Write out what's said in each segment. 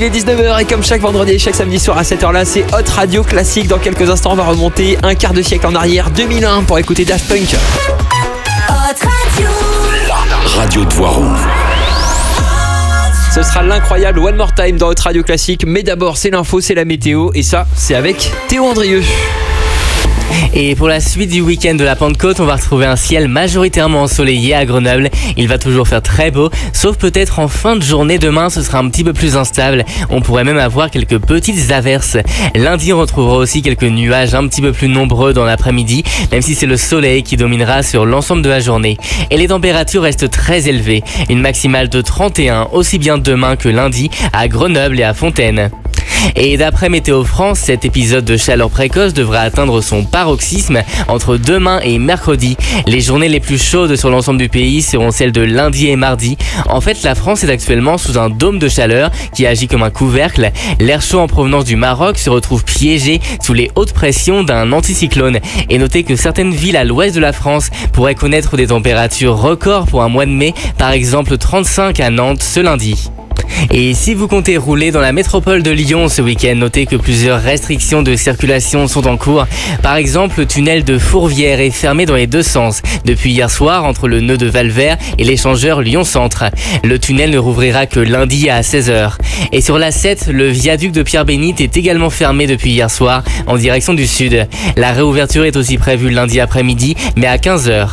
Il est 19h et comme chaque vendredi et chaque samedi soir à cette heure-là, c'est Hot Radio Classique. Dans quelques instants, on va remonter un quart de siècle en arrière, 2001, pour écouter Daft Punk. Hot Radio. La radio de Voiron. Ce sera l'incroyable One More Time dans Hot Radio Classique. Mais d'abord, c'est l'info, c'est la météo. Et ça, c'est avec Théo Andrieux. Et pour la suite du week-end de la Pentecôte, on va retrouver un ciel majoritairement ensoleillé à Grenoble. Il va toujours faire très beau, sauf peut-être en fin de journée. Demain, ce sera un petit peu plus instable. On pourrait même avoir quelques petites averses. Lundi, on retrouvera aussi quelques nuages un petit peu plus nombreux dans l'après-midi, même si c'est le soleil qui dominera sur l'ensemble de la journée. Et les températures restent très élevées. Une maximale de 31, aussi bien demain que lundi, à Grenoble et à Fontaine. Et d'après Météo France, cet épisode de chaleur précoce devrait atteindre son paroxysme entre demain et mercredi. Les journées les plus chaudes sur l'ensemble du pays seront celles de lundi et mardi. En fait, la France est actuellement sous un dôme de chaleur qui agit comme un couvercle. L'air chaud en provenance du Maroc se retrouve piégé sous les hautes pressions d'un anticyclone. Et notez que certaines villes à l'ouest de la France pourraient connaître des températures records pour un mois de mai, par exemple 35 à Nantes ce lundi. Et si vous comptez rouler dans la métropole de Lyon ce week-end, notez que plusieurs restrictions de circulation sont en cours. Par exemple, le tunnel de Fourvière est fermé dans les deux sens depuis hier soir entre le nœud de Valvert et l'échangeur Lyon-Centre. Le tunnel ne rouvrira que lundi à 16h. Et sur l'A7, le viaduc de Pierre-Bénite est également fermé depuis hier soir en direction du sud. La réouverture est aussi prévue lundi après-midi, mais à 15h.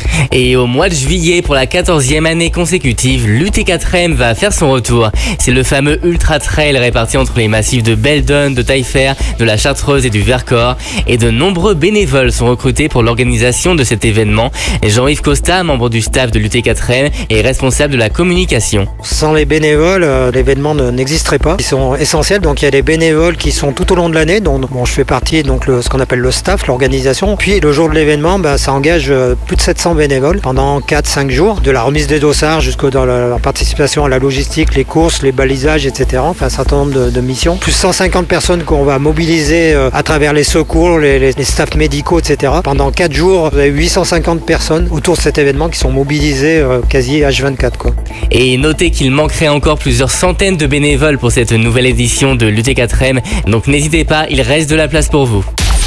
Et au mois de juillet, pour la 14e année consécutive, l'UT4M va faire son retour. C'est le fameux Ultra Trail réparti entre les massifs de Beldon, de Taillefer, de la Chartreuse et du Vercors. Et de nombreux bénévoles sont recrutés pour l'organisation de cet événement. Jean-Yves Costa, membre du staff de l'UT4M, est responsable de la communication. Sans les bénévoles, l'événement n'existerait pas. Ils sont essentiels, donc il y a des bénévoles qui sont tout au long de l'année. Donc je fais partie donc ce qu'on appelle le staff, l'organisation. Puis le jour de l'événement, ça engage plus de 700 bénévoles pendant 4-5 jours, de la remise des dossards jusqu'à la participation à la logistique, les courses, les balisages, etc. Enfin, un certain nombre de missions. Plus 150 personnes qu'on va mobiliser à travers les secours, les staffs médicaux, etc. Pendant 4 jours, vous avez 850 personnes autour de cet événement qui sont mobilisées quasi H24, quoi. Et notez qu'il manquerait encore plusieurs centaines de bénévoles pour cette nouvelle édition de l'UT4M. Donc n'hésitez pas, il reste de la place pour vous.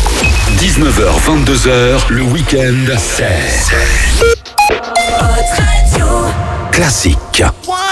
19h, 22h, le week-end, c'est Hot Radio. Classique.